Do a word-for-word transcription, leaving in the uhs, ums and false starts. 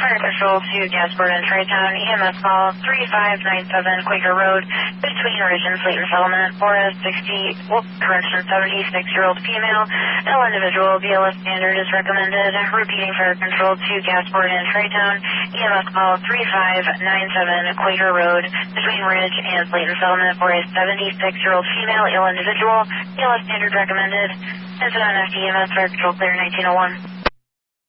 Fire Control to Gasport and Tri-Town, E M S call three five nine seven Quaker Road, between Ridge and Slayton Settlement, for a sixty, well, correction, seventy-six-year-old female. L individual, B L S standard is recommended. Repeating Fire Control to Gasport and Tri-Town, E M S call three five nine seven Quaker Road, between Ridge and Slayton Settlement, for a seventy-six-year-old female, ill individual, B L S standard recommended. Incident F D E M S Fire Control clear nineteen oh one.